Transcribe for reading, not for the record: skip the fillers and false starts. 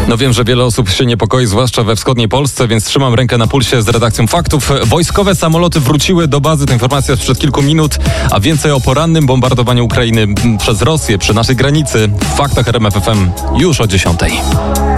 No wiem, że wiele osób się niepokoi, zwłaszcza we wschodniej Polsce, więc trzymam rękę na pulsie z redakcją Faktów. Wojskowe samoloty wróciły do bazy, to informacja sprzed kilku minut, a więcej o porannym bombardowaniu Ukrainy przez Rosję przy naszej granicy w Faktach RMF FM już o 10:00.